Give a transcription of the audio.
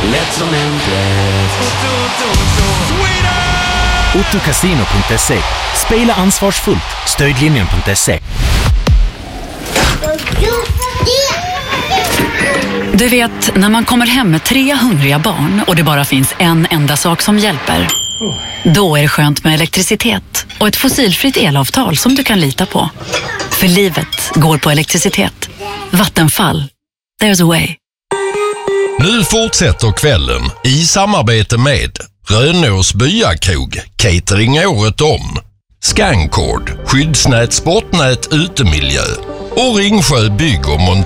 lätt som en plätt. Ottocasino.se. Spela ansvarsfullt. Stödlinjen.se. Du vet, när man kommer hem med 3 hungriga barn och det bara finns en enda sak som hjälper. Då är det skönt med elektricitet och ett fossilfritt elavtal som du kan lita på. För livet går på elektricitet. Vattenfall. There's a way. Nu fortsätter kvällen i samarbete med Rönås Byakrog, catering året om, Scancord, skyddsnät, sportnät, utemiljö och Ringsjö bygg och